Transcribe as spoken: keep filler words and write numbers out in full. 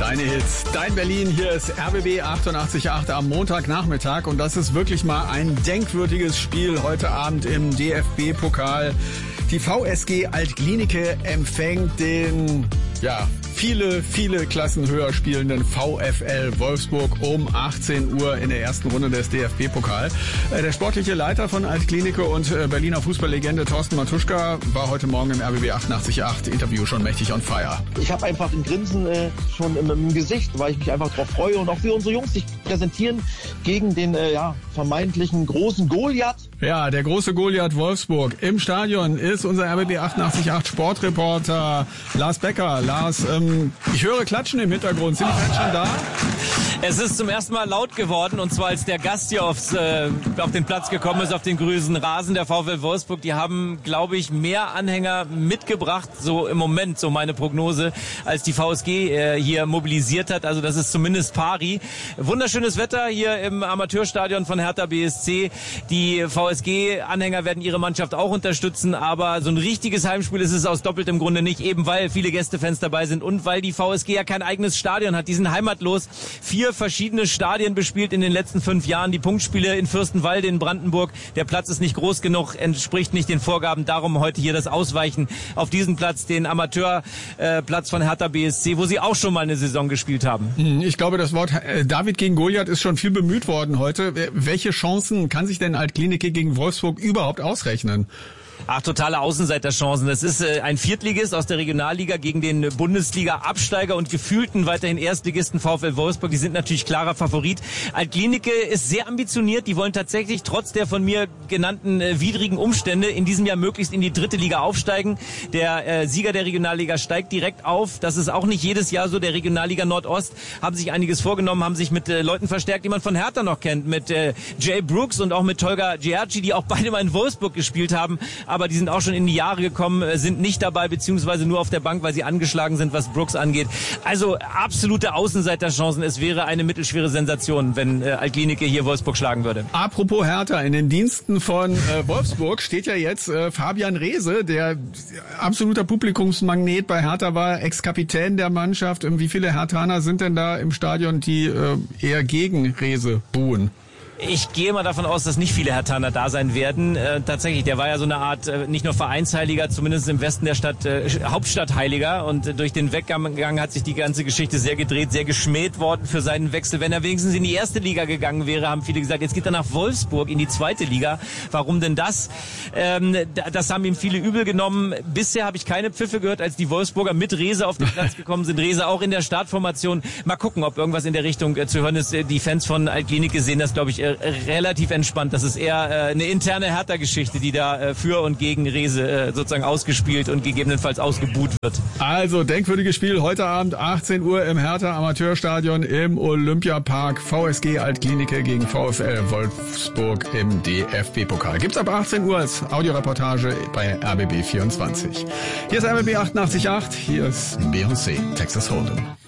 Deine Hits, dein Berlin, hier ist R B B achtundachtzig Komma acht am Montagnachmittag und das ist wirklich mal ein denkwürdiges Spiel heute Abend im D F B-Pokal. Die V S G Alt-Glienicke empfängt den, ja, viele, viele Klassen höher spielenden VfL Wolfsburg um achtzehn Uhr in der ersten Runde des D F B-Pokal. Der sportliche Leiter von Alt-Glienicke und Berliner Fußballlegende Thorsten Matuschka war heute Morgen im R B B achtundachtzig Komma acht Interview schon mächtig on fire. Ich habe einfach ein Grinsen äh, schon im, im Gesicht, weil ich mich einfach darauf freue und auch für unsere Jungs sich präsentieren gegen den äh, ja, vermeintlichen großen Goliath. Ja, der große Goliath Wolfsburg. Im Stadion ist unser R B B achtundachtzig Komma acht Sportreporter Lars Becker. Lars, ähm, ich höre Klatschen im Hintergrund. Sind die Fans schon da? Es ist zum ersten Mal laut geworden, und zwar als der Gast hier aufs, äh, auf den Platz gekommen ist, auf den grünen Rasen der VfL Wolfsburg. Die haben, glaube ich, mehr Anhänger mitgebracht, so im Moment, so meine Prognose, als die V S G äh, hier mobilisiert hat. Also das ist zumindest pari. Wunderschönes Wetter hier im Amateurstadion von Hertha B S C. Die V S G-Anhänger werden ihre Mannschaft auch unterstützen, aber so ein richtiges Heimspiel ist es aus doppeltem Grunde nicht, eben weil viele Gästefans dabei sind und weil die V S G ja kein eigenes Stadion hat. Die sind heimatlos. Vier verschiedene Stadien bespielt in den letzten fünf Jahren. Die Punktspiele in Fürstenwalde in Brandenburg. Der Platz ist nicht groß genug, entspricht nicht den Vorgaben. Darum heute hier das Ausweichen auf diesen Platz, den Amateurplatz von Hertha B S C, wo sie auch schon mal eine Saison gespielt haben. Ich glaube, das Wort David gegen Goliath ist schon viel bemüht worden heute. Welche Chancen kann sich denn Alt-Glienicke gegen Wolfsburg überhaupt ausrechnen? Ach, totale Außenseiterchancen. Das ist äh, ein Viertligist aus der Regionalliga gegen den Bundesliga-Absteiger und gefühlten weiterhin Erstligisten VfL Wolfsburg. Die sind natürlich klarer Favorit. Alt-Glienicke ist sehr ambitioniert. Die wollen tatsächlich trotz der von mir genannten äh, widrigen Umstände in diesem Jahr möglichst in die dritte Liga aufsteigen. Der äh, Sieger der Regionalliga steigt direkt auf. Das ist auch nicht jedes Jahr so. Der Regionalliga Nordost haben sich einiges vorgenommen, haben sich mit äh, Leuten verstärkt, die man von Hertha noch kennt. Mit äh, Jay Brooks und auch mit Tolga Ciherci, die auch beide mal in Wolfsburg gespielt haben. Aber die sind auch schon in die Jahre gekommen, sind nicht dabei, beziehungsweise nur auf der Bank, weil sie angeschlagen sind, was Brooks angeht. Also absolute Außenseiterchancen. Es wäre eine mittelschwere Sensation, wenn äh, Alt-Glienicke hier Wolfsburg schlagen würde. Apropos Hertha, in den Diensten von äh, Wolfsburg steht ja jetzt äh, Fabian Reese, der absoluter Publikumsmagnet bei Hertha war, Ex-Kapitän der Mannschaft. Wie viele Herthaner sind denn da im Stadion, die äh, eher gegen Reese buhen? Ich gehe mal davon aus, dass nicht viele Herthaner da sein werden. Äh, tatsächlich, der war ja so eine Art, äh, nicht nur Vereinsheiliger, zumindest im Westen der Stadt, äh, Hauptstadtheiliger. Und äh, durch den Weggang hat sich die ganze Geschichte sehr gedreht, sehr geschmäht worden für seinen Wechsel. Wenn er wenigstens in die erste Liga gegangen wäre, haben viele gesagt, jetzt geht er nach Wolfsburg in die zweite Liga. Warum denn das? Ähm, das haben ihm viele übel genommen. Bisher habe ich keine Pfiffe gehört, als die Wolfsburger mit Reese auf den Platz gekommen sind. Reese auch in der Startformation. Mal gucken, ob irgendwas in der Richtung äh, zu hören ist. Die Fans von Alt-Glienicke sehen das, glaube ich, relativ entspannt. Das ist eher äh, eine interne Hertha-Geschichte, die da äh, für und gegen Reese äh, sozusagen ausgespielt und gegebenenfalls ausgebuht wird. Also, denkwürdiges Spiel heute Abend, achtzehn Uhr im Hertha Amateurstadion im Olympiapark. V S G Alt-Glienicke gegen VfL Wolfsburg im D F B-Pokal. Gibt's ab achtzehn Uhr als Audioreportage bei R B B vierundzwanzig. Hier ist R B B achtundachtzig Komma acht, hier ist Beyoncé, Texas Hold'em.